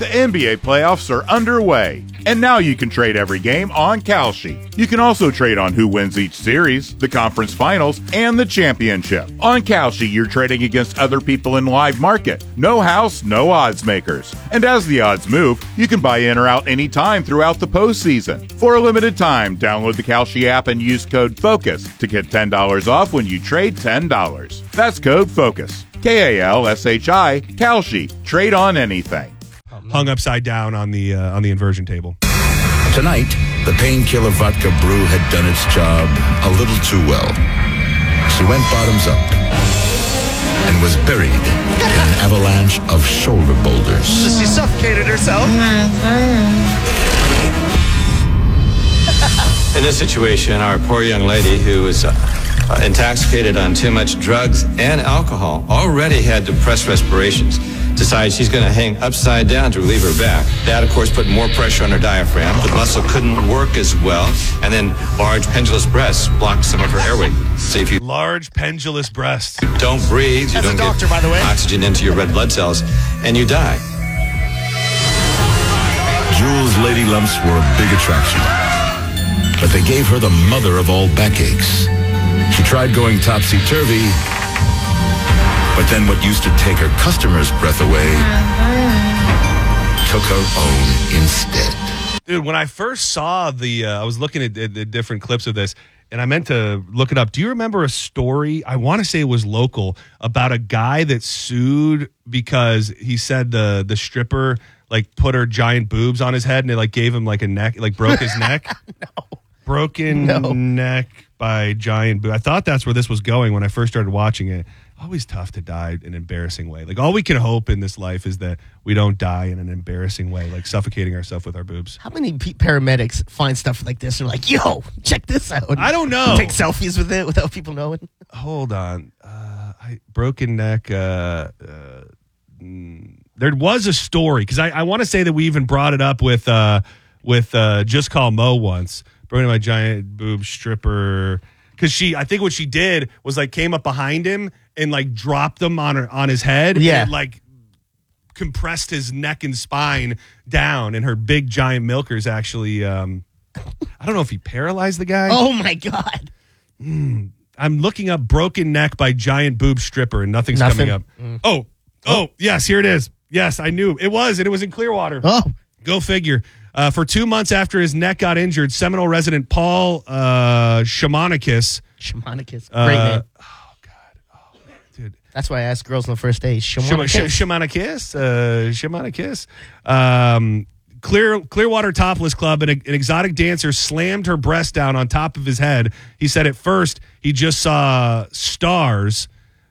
The NBA playoffs are underway, and now you can trade every game on Kalshi. You can also trade on who wins each series, the conference finals, and the championship. On Kalshi, you're trading against other people in live market. No house, no odds makers. And as the odds move, you can buy in or out anytime throughout the postseason. For a limited time, download the Kalshi app and use code FOCUS to get $10 off when you trade $10. That's code FOCUS. Kalshi, Kalshi. Trade on anything. Hung upside down on the inversion table. Tonight, the painkiller vodka brew had done its job a little too well. She went bottoms up and was buried in an avalanche of shoulder boulders. She suffocated herself. In this situation, our poor young lady who was intoxicated on too much drugs and alcohol already had depressed respirations. Decides she's going to hang upside down to relieve her back. That, of course, put more pressure on her diaphragm. The muscle couldn't work as well. And then large pendulous breasts blocked some of her airway. So if you large pendulous breasts don't breathe, you don't get by the way, oxygen into your red blood cells, and you die. Jules' lady lumps were a big attraction, but they gave her the mother of all backaches. She tried going topsy-turvy, but then what used to take her customers' breath away took her own instead. Dude, when I first saw I was looking at the different clips of this, and I meant to look it up. Do you remember a story, I want to say it was local, about a guy that sued because he said the stripper, like, put her giant boobs on his head and it, like, gave him, like, a neck, like, broke his neck? No. Broken neck by giant boob. I thought that's where this was going when I first started watching it. Always tough to die in an embarrassing way. Like, all we can hope in this life is that we don't die in an embarrassing way, like suffocating ourselves with our boobs. How many paramedics find stuff like this and are like, yo, check this out? I don't know. Take selfies with it without people knowing? Hold on. Broken neck. There was a story, because I want to say that we even brought it up with Just Call Mo once. Broken my giant boob stripper. Because I think what she did was, like, came up behind him and, like, dropped them on his head. Yeah. And, like, compressed his neck and spine down. And her big giant milkers actually, I don't know if he paralyzed the guy. Oh, my God. I'm looking up broken neck by giant boob stripper and nothing's coming up. Oh, yes, here it is. Yes, I knew. It was, and it was in Clearwater. Oh. Go figure. For 2 months after his neck got injured, Seminole resident Paul Shamanikis. Great name. Oh, God. Oh, dude. That's why I asked girls on the first date. Shamanikis. Clearwater Topless Club, an exotic dancer slammed her breast down on top of his head. He said at first he just saw stars.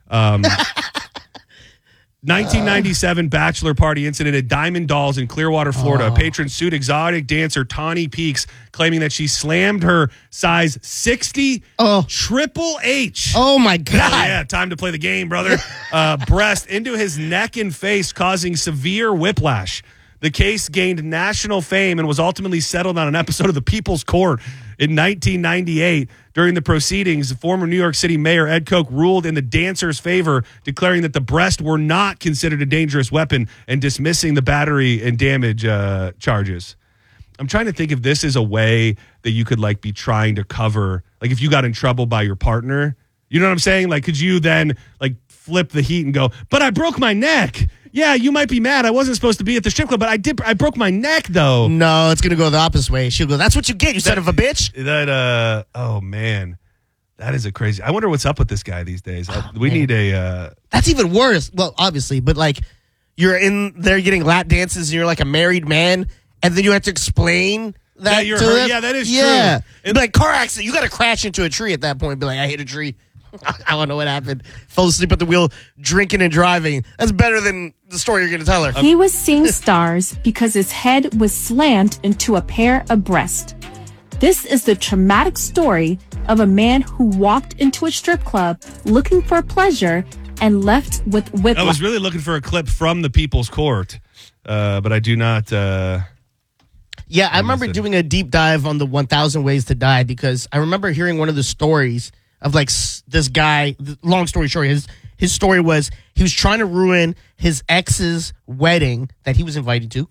1997 bachelor party incident at Diamond Dolls in Clearwater, Florida. A patron sued exotic dancer Tawny Peaks, claiming that she slammed her size 60 Triple H. Oh, my God. Yeah, time to play the game, brother. Breast into his neck and face, causing severe whiplash. The case gained national fame and was ultimately settled on an episode of The People's Court in 1998. During the proceedings, former New York City Mayor Ed Koch ruled in the dancer's favor, declaring that the breast were not considered a dangerous weapon and dismissing the battery and damage charges. I'm trying to think if this is a way that you could, like, be trying to cover, like, if you got in trouble by your partner. You know what I'm saying? Like, could you then, like, flip the heat and go, but I broke my neck. Yeah, you might be mad. I wasn't supposed to be at the strip club, but I broke my neck, though. No, it's going to go the opposite way. She'll go, that's what you get, you son of a bitch. Oh, man. That is a crazy. I wonder what's up with this guy these days. We need a... That's even worse. Well, obviously, but, like, you're in there getting lap dances and you're like a married man, and then you have to explain that to them. Yeah, that is true. Yeah. It'd be like, car accident. You got to crash into a tree at that point. Be like, I hit a tree. I don't know what happened. Fell asleep at the wheel, drinking and driving. That's better than the story you're going to tell her. He was seeing stars because his head was slammed into a pair of breasts. This is the traumatic story of a man who walked into a strip club looking for pleasure and left with whiplash. I was really looking for a clip from the People's Court, but I do not... Yeah, I remember doing a deep dive on the 1,000 Ways to Die because I remember hearing one of the stories of, like, this guy. Long story short, his story was he was trying to ruin his ex's wedding that he was invited to.